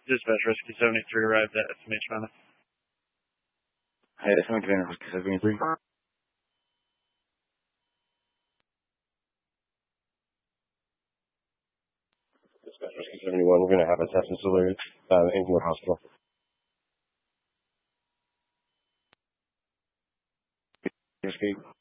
Dispatch Rescue 73 arrived at SMH Mountain. Hi, SMH Container Rescue 73. Dispatch Rescue 71, we're going to have a test facility in Inglewood Hospital. Escape.